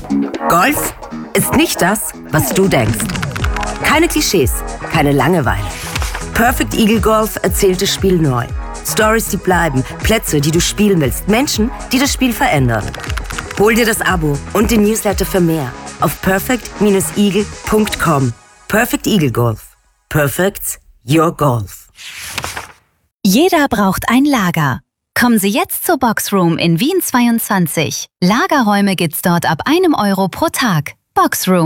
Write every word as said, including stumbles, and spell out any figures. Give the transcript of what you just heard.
Golf ist nicht das, was du denkst. Keine Klischees, keine Langeweile. Perfect Eagle Golf erzählt das Spiel neu. Stories, die bleiben, Plätze, die du spielen willst, Menschen, die das Spiel verändern. Hol dir das Abo und den Newsletter für mehr auf perfect eagle punkt com. Perfect Eagle Golf. Perfect's your golf. Jeder braucht ein Lager. Kommen Sie jetzt zur Boxroom in Wien zweiundzwanzig. Lagerräume gibt's dort ab einem Euro pro Tag. Boxroom.